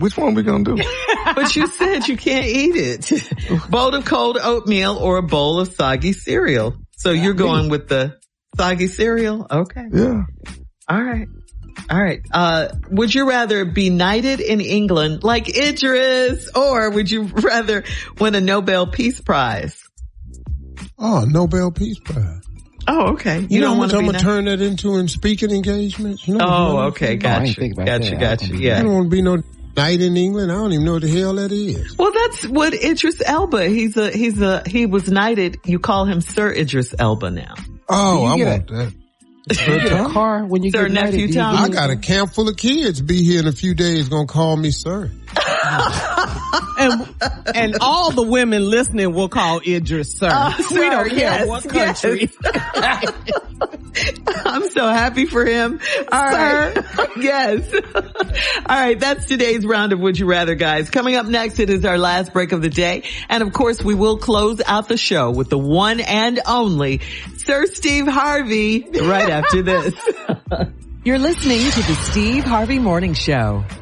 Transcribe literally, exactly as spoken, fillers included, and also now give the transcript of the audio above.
Which one we gonna do? But you said you can't eat it. Bowl of cold oatmeal or a bowl of soggy cereal. So you're going with the soggy cereal? Okay. Yeah. All right. All right. Uh, would you rather be knighted in England like Idris, or would you rather win a Nobel Peace Prize? Oh, Nobel Peace Prize. Oh, okay. You, You, know don't how want much to I'm be going to knighted? turn that into in speaking engagements? You know what Oh, I'm okay. saying? Gotcha. I didn't think about Gotcha. that. Gotcha. I Yeah. don't want to be no knight in England. I don't even know what the hell that is. Well, that's what Idris Elba. He's a, he's a, he was knighted. You call him Sir Idris Elba now. Oh, I get want that. You get a car when you Sir get Nephew knighted, do you Tom. get- I got a camp full of kids be here in a few days going to call me sir. And, and all the women listening will call Idris sir. Oh, we sir, don't care yes, what country. yes. I'm so happy for him. All right. Yes. All right. That's today's round of Would You Rather, guys. Coming up next, it is our last break of the day. And of course, we will close out the show with the one and only Sir Steve Harvey right after this. You're listening to the Steve Harvey Morning Show.